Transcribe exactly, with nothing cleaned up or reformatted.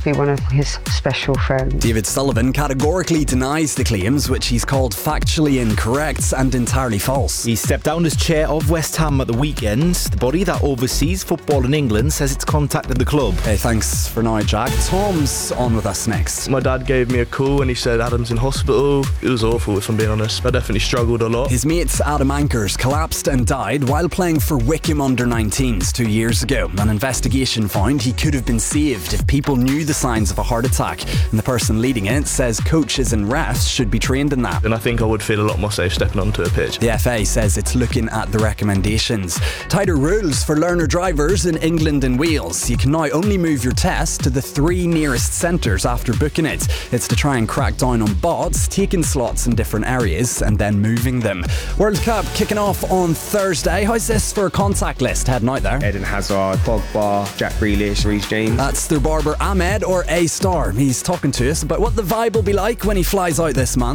be one of his special friends. David Sullivan categorically denies the claims, which he's called factually incorrect and entirely false. He stepped down as chair of West Ham at the weekend. The body that oversees football in England says it's contacted the club. Hey, thanks for now, Jack. Tom's on with us next. My dad gave me a call and he said Adam's in hospital. It was awful, if I'm being honest. I definitely struggled a lot. His mate Adam Ankers collapsed and died while playing for Wickham under nineteens two years ago. An investigation found he could have been saved if people knew the signs of a heart attack, and the person leading it says coaches and refs should be trained in that. And I think I would feel a lot more safe stepping onto a pitch. The F A says it's looking at the recommendations. Tighter rules for learner drivers in England and Wales. You can now only move your test to the three nearest centres after booking it. It's to try and crack down on bots, taking slots in different areas and then moving them. World Cup kicking off on Thursday. How's this for a contact list heading out there? Eden Hazard, Pogba, Jack Grealish, Reece James. That's their barber Ahmed, or A-Star. He's talking to us about what the vibe will be like when he flies out this month.